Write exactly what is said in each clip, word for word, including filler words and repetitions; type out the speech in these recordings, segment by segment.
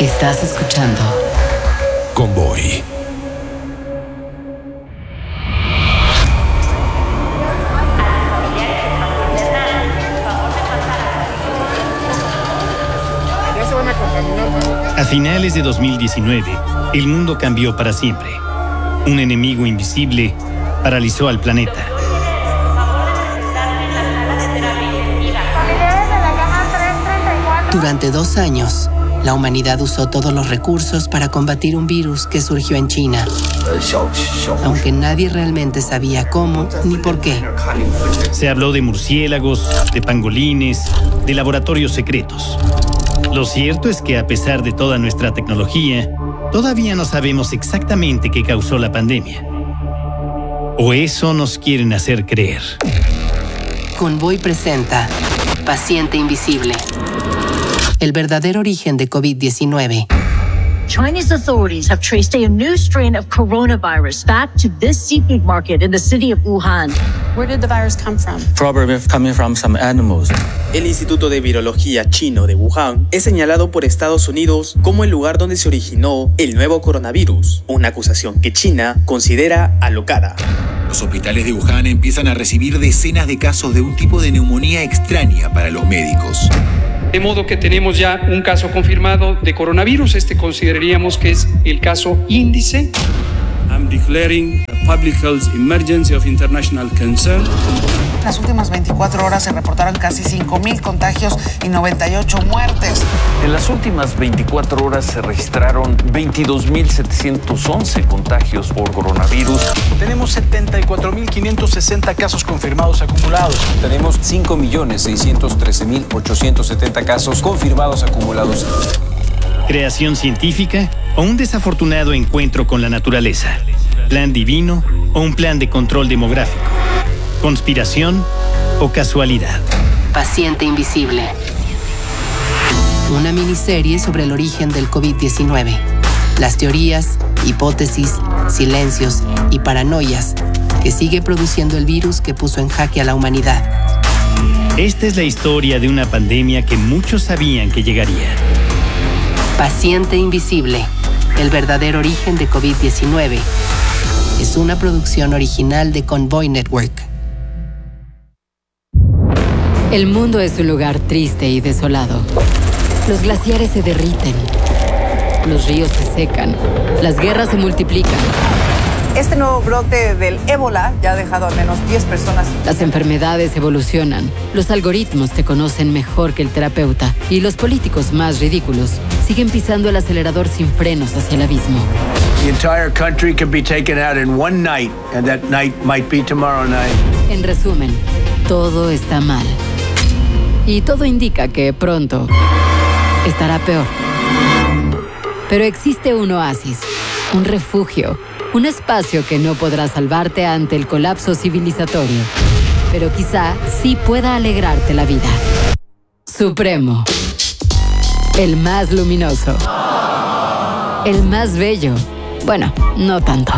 Estás escuchando Convoy. A finales de dos mil diecinueve, el mundo cambió para siempre. Un enemigo invisible paralizó al planeta. Durante dos años, la humanidad usó todos los recursos para combatir un virus que surgió en China, aunque nadie realmente sabía cómo ni por qué. Se habló de murciélagos, de pangolines, de laboratorios secretos. Lo cierto es que a pesar de toda nuestra tecnología, todavía no sabemos exactamente qué causó la pandemia. O eso nos quieren hacer creer. Convoy presenta Paciente Invisible. El verdadero origen de COVID diecinueve. Chinese authorities have traced a new strain of coronavirus back to this seafood market in the city of Wuhan. Where did the virus come from? Probably coming from some animals. El Instituto de Virología chino de Wuhan es señalado por Estados Unidos como el lugar donde se originó el nuevo coronavirus, una acusación que China considera alocada. Los hospitales de Wuhan empiezan a recibir decenas de casos de un tipo de neumonía extraña para los médicos. De modo que tenemos ya un caso confirmado de coronavirus. Este consideraríamos que es el caso índice. I'm declaring a public health emergency of international concern. En las últimas veinticuatro horas se reportaron casi cinco mil contagios y noventa y ocho muertes. En las últimas veinticuatro horas se registraron veintidós mil setecientos once contagios por coronavirus. Tenemos setenta y cuatro mil quinientos sesenta casos confirmados acumulados. Tenemos cinco millones seiscientos trece mil ochocientos setenta casos confirmados acumulados. ¿Creación científica o un desafortunado encuentro con la naturaleza? ¿Plan divino o un plan de control demográfico? ¿Conspiración o casualidad? Paciente Invisible. Una miniserie sobre el origen del COVID diecinueve. Las teorías, hipótesis, silencios y paranoias que sigue produciendo el virus que puso en jaque a la humanidad. Esta es la historia de una pandemia que muchos sabían que llegaría. Paciente Invisible. El verdadero origen de COVID diecinueve. Es una producción original de Convoy Network. El mundo es un lugar triste y desolado. Los glaciares se derriten. Los ríos se secan. Las guerras se multiplican. Este nuevo brote del ébola ya ha dejado al menos diez personas. Las enfermedades evolucionan. Los algoritmos te conocen mejor que el terapeuta. Y los políticos más ridículos siguen pisando el acelerador sin frenos hacia el abismo. The entire country can be taken out in one night, and that night might be tomorrow night. En resumen, todo está mal. Y todo indica que pronto estará peor. Pero existe un oasis, un refugio, un espacio que no podrá salvarte ante el colapso civilizatorio, pero quizá sí pueda alegrarte la vida. Supremo. El más luminoso. El más bello. Bueno, no tanto.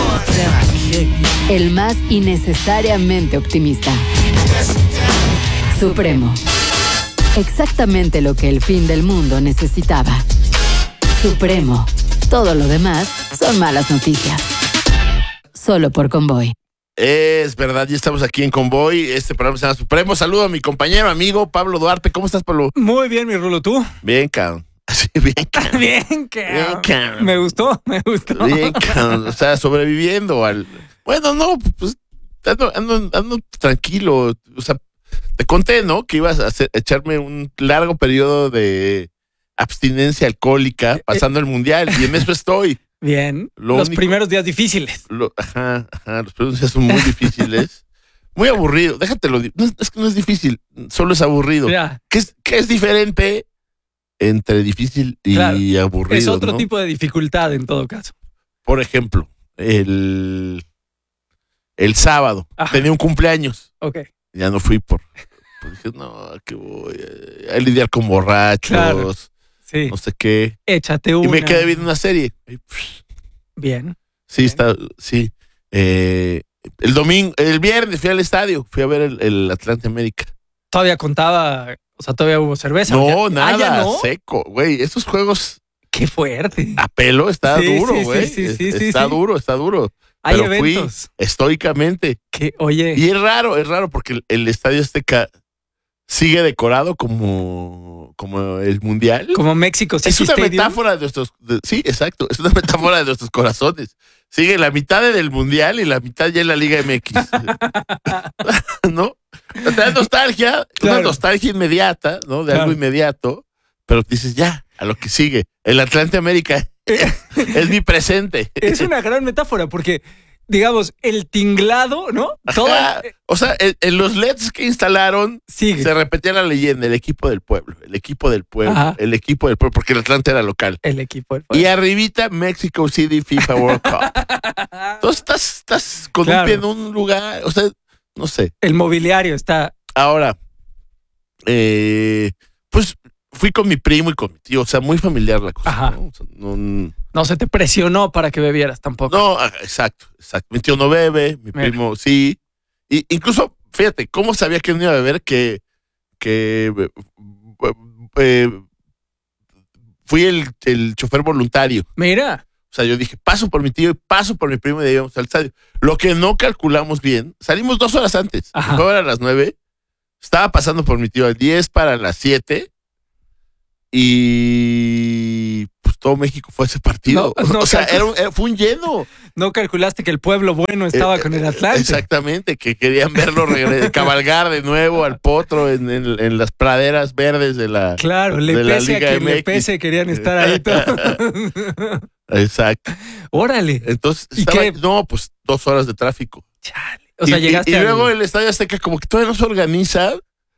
El más innecesariamente optimista. Supremo. Exactamente lo que el fin del mundo necesitaba. Supremo. Todo lo demás son malas noticias. Solo por Convoy. Es verdad, ya estamos aquí en Convoy. Este programa se llama Supremo. Saludo a mi compañero, amigo Pablo Duarte. ¿Cómo estás, Pablo? Muy bien, mi Rulo. ¿Tú? Bien, cabrón. Sí, bien, cabrón. Bien, cabrón. Bien, cabrón. Me gustó, me gustó. Bien, cabrón. O sea, sobreviviendo al... Bueno, no, pues ando, ando, ando tranquilo. O sea, te conté, ¿no? Que ibas a hacer, echarme un largo periodo de abstinencia alcohólica pasando el mundial. Y en eso estoy. Bien. Lo los único, primeros días difíciles. Lo, ajá, ajá. Los primeros días son muy difíciles. Muy aburrido. Déjatelo. No, es que no es difícil. Solo es aburrido. Ya. ¿Qué es, qué es diferente entre difícil y claro, aburrido? Es otro ¿no? tipo de dificultad en todo caso. Por ejemplo, el, el sábado ajá. tenía un cumpleaños. Ok. Ya no fui por... Pues dije, no, que voy a, a lidiar con borrachos. Claro. Sí. No sé qué. Échate una. Y me quedé viendo una serie. Bien. Sí, Bien. está, sí. Eh, el domingo, el viernes fui al estadio, fui a ver el, el Atlante América. Todavía contaba, o sea, todavía hubo cerveza. No, ¿Ya? nada, ¿Ah, ya no? seco, güey. Estos juegos Qué fuerte. A pelo está Sí, duro, sí, güey. sí, sí, sí, está sí. duro, está duro. Hay Pero eventos. fui estoicamente. Que, oye. Y es raro, es raro porque el, el Estadio Azteca sigue decorado como, como el Mundial. Como México City Es una Stadium. metáfora de nuestros... de- sí, exacto. Es una metáfora de nuestros corazones. Sigue la mitad del Mundial y la mitad ya en la Liga M X. ¿No? O sea, nostalgia, Claro. una nostalgia inmediata, ¿no? De Claro. algo inmediato. Pero dices, ya, a lo que sigue. El Atlante América es mi presente. Es una gran metáfora porque, digamos, el tinglado, ¿no? Todo Ajá. O sea, en, en los L E Ds que instalaron sigue. se repetía la leyenda, el equipo del pueblo, el equipo del pueblo, Ajá. el equipo del pueblo, porque el Atlante era local. El equipo del Y arribita Mexico City FIFA World Cup. Entonces estás, estás con Claro. un pie en un lugar, o sea, no sé. El mobiliario está. Ahora, eh, pues fui con mi primo y con mi tío, o sea, muy familiar la cosa. Ajá. ¿no? O sea, no, No se te presionó para que bebieras tampoco. no, ah, exacto, exacto. Mi tío no bebe, mi Mira. primo sí. Y incluso, fíjate, ¿cómo sabía que no iba a beber? Que, que eh, eh, fui el, el chofer voluntario. Mira. O sea, yo dije, paso por mi tío y paso por mi primo y de ahí vamos al estadio. Lo que no calculamos bien, salimos dos horas antes. Ajá. El juego era a las nueve. Estaba pasando por mi tío al diez para las siete. Y pues todo México fue a ese partido. No, no o sea, calcul- era un- era- fue un lleno. No calculaste que el pueblo bueno estaba Eh, con el Atlante. Exactamente, que querían verlo regre- cabalgar de nuevo al potro en, en- en las praderas verdes de la, Claro, le de la pese a Liga quien le M X. pese, querían estar ahí todos. Exacto. Órale. Entonces, ¿Y estaba- qué? no, pues dos horas de tráfico. O sea, y, y- llegaste y, al- luego el Estadio Azteca como que todavía no se organiza.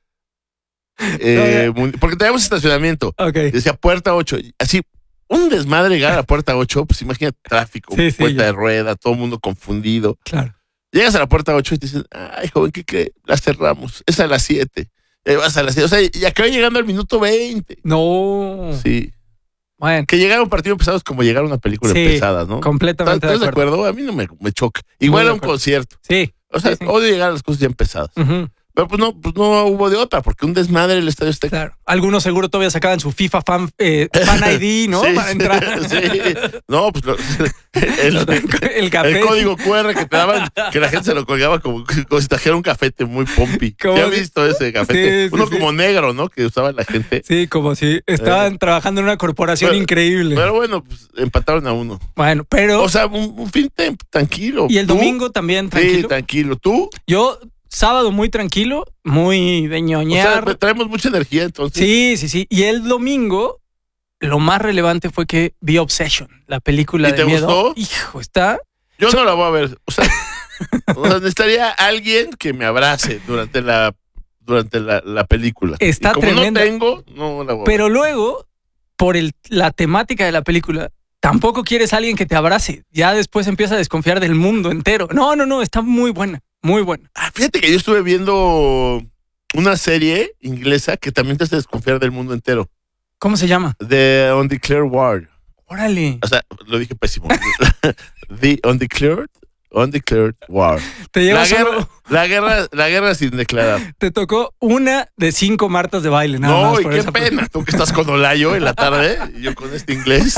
eh, mun- porque teníamos estacionamiento. Ok. Decía puerta ocho. Así, un desmadre llegar a la puerta ocho, pues imagínate tráfico, Sí, sí, puerta ya. de rueda, todo el mundo confundido. Claro. Llegas a la puerta ocho y te dicen, ay, joven, ¿qué cree? La cerramos. Es a las siete. Y vas a las siete. O sea, y acabé llegando al minuto veinte. No. Sí. Bueno. Que llegar a un partido empezado es como llegar a una película Sí, empezada, ¿no? completamente ¿Estás de de acuerdo. acuerdo? A mí no me, me choca. Igual de a un acuerdo. concierto. Sí. O sea, Sí, sí. odio llegar a las cosas ya empezadas. Ujú. Pero pues no, pues no hubo de otra, porque un desmadre el Estadio Azteca. Claro. Algunos seguro todavía sacaban su FIFA fan, eh, fan I D, ¿no? Sí, Para entrar. sí. No, pues lo- el, El café. el código cu erre que te daban, que la gente se lo colgaba como, como si trajera un cafete muy pompi. Como ¿Ya has si- visto ese cafete? Sí, sí, Uno sí. como negro, ¿no? Que usaba la gente. Sí, como si estaban trabajando en una corporación Pero- increíble. Pero bueno, pues empataron a uno. bueno, pero. O sea, un, un fin de- tranquilo. y el ¿Tú? domingo también Sí, tranquilo. tranquilo. ¿Tú? Yo, sábado muy tranquilo, muy de O ñoñar. sea, traemos mucha energía entonces. sí, sí, sí. Y el domingo, lo más relevante fue que vi Obsession, la película ¿Y de te miedo. gustó? Hijo, está. Yo no la voy a ver. O sea, o sea, necesitaría alguien que me abrace durante la durante la, la película. Está y como tremenda. no tengo, no la voy a ver. Pero luego, por el, la temática de la película, tampoco quieres a alguien que te abrace. Ya después empieza a desconfiar del mundo entero. No, no, no, está muy buena, muy buena. Ah, fíjate que yo estuve viendo una serie inglesa que también te hace desconfiar del mundo entero. ¿Cómo se llama? The Undeclared War. Órale. O sea, lo dije pésimo. The Undeclared, Undeclared War. Te La llevas guerra, solo- la guerra, la guerra sin declarar. Te tocó una de cinco Martas de baile, nada No, más. y por qué esa pena. Tú que estás con Olayo en la tarde y yo con este inglés.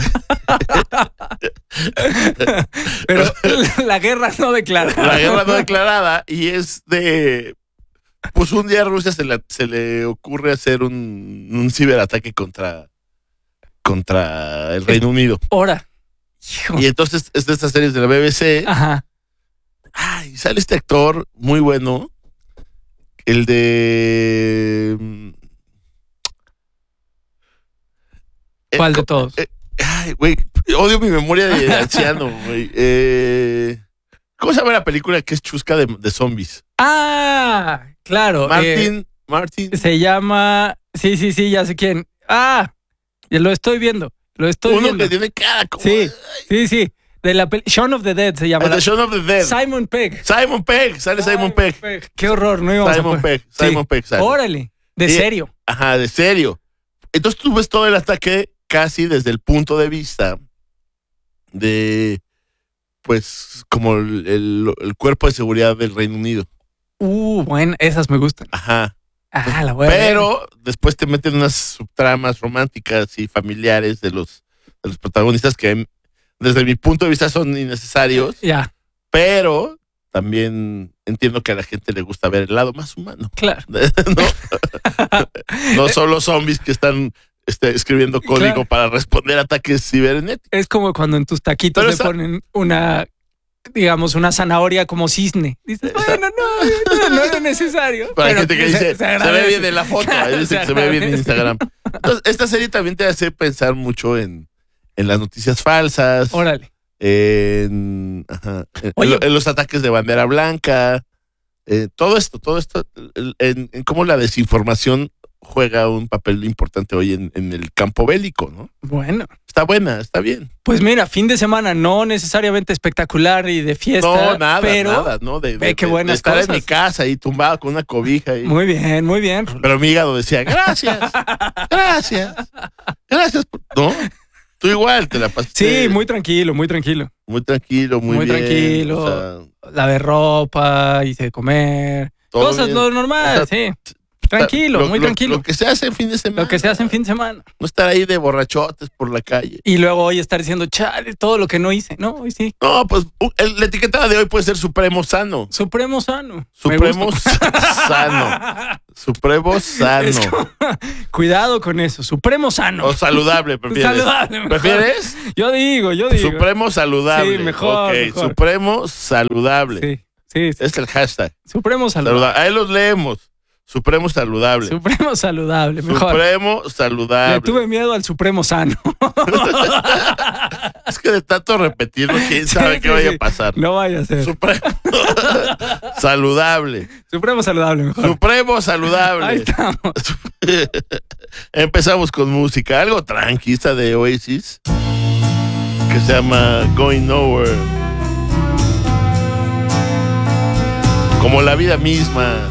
Pero la guerra no declarada. La guerra no declarada y es de... Pues un día a Rusia se, la- se le ocurre hacer un, un ciberataque contra, contra el Reino Unido. Ahora. Y entonces es de estas series de la B B C. Ajá. Ay, sale este actor muy bueno. El de... mm, ¿Cuál eh, de todos? eh, ay, güey, odio mi memoria de anciano, güey. Eh, ¿Cómo se llama la película que es chusca de, de zombies? Ah, claro. Martin, eh, Martin. se llama. Sí, sí, sí, ya sé quién. Ah, ya lo estoy viendo. Lo estoy Uno viendo. que tiene cara como... Sí, sí, sí. De la peli- Shaun of the Dead se llama. Ah, la- The Shaun of the Dead. Simon Pegg. Simon Pegg, sale Simon Pegg. Qué horror, no íbamos Simon a Pegg, Sí. Simon Pegg sale. Órale, de Y- serio. Ajá, de serio. Entonces tú ves todo el ataque casi desde el punto de vista de, pues, como el, el- el cuerpo de seguridad del Reino Unido. Uh, bueno, esas me gustan. Ajá. Ah, la voy a ver. Pero después te meten unas subtramas románticas y familiares de los, de los protagonistas que desde mi punto de vista son innecesarios. Ya. Pero también entiendo que a la gente le gusta ver el lado más humano. Claro. no, no solo zombies que están este, escribiendo código Claro. para responder a ataques cibernéticos. Es como cuando en tus taquitos Pero le esa- ponen una, digamos, una zanahoria como cisne. Dices, bueno, no, no, no era necesario. Para la Pero gente que dice, se, agradece. ve bien en la foto, ahí dice que se ve bien en agradece. Instagram. Entonces, esta serie también te hace pensar mucho en, en las noticias falsas. Órale. En, ajá, en, Oye. en los ataques de bandera blanca. eh, todo esto, todo esto, en, en cómo la desinformación juega un papel importante hoy en, en el campo bélico, ¿no? Bueno. Está buena, está bien. Pues mira, fin de semana no necesariamente espectacular y de fiesta. No, nada, pero nada, ¿no? De, ve de- qué de- buenas de estar cosas. en mi casa ahí tumbado con una cobija. Y, Muy bien, muy bien. pero mi hígado decía, gracias, gracias, gracias. por-". ¿No? Tú igual te la pasaste. Sí, muy tranquilo, muy tranquilo. Muy tranquilo, muy, Muy bien. tranquilo. O sea, Laver ropa, hice de comer. Todo Cosas bien. lo normal, O sea, sí. Tranquilo, lo- muy lo- tranquilo. Lo que se hace en fin de semana. Lo que se hace en fin de semana. No estar ahí de borrachotes por la calle. Y luego hoy estar diciendo, chale, todo lo que no hice. No, hoy sí. No, pues u- el- la etiqueta de hoy puede ser Supremo Sano. Supremo sano. Supremo Me gusta. Sano. Supremo Sano. Es como- cuidado con eso. Supremo sano. O saludable, ¿prefieres? Saludable, mejor. ¿Prefieres? Yo digo, yo digo. Supremo Saludable. Sí, mejor, Ok, mejor. Supremo Saludable. Sí, sí, sí. Es el hashtag. Supremo saludable. Saludable. Ahí los leemos. Supremo Saludable. Supremo saludable, mejor. Supremo Saludable. Le tuve miedo al Supremo sano. Es que de tanto repetirlo, quién sabe Sí, qué sí, vaya sí. a pasar. No vaya a ser. Supremo Saludable. Supremo saludable, mejor. Supremo Saludable. Ahí estamos. Empezamos con música, algo tranquila de Oasis, que se llama Going Nowhere. Como la vida misma.